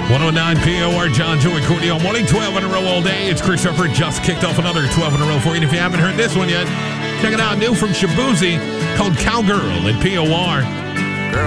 109 POR, John, Joey, Courtney all morning, 12 in a row all day. It's Chris Harper, just kicked off another 12 in a row for you. And if you haven't heard this one yet, check it out. New from Shaboozey, called Cowgirl at POR.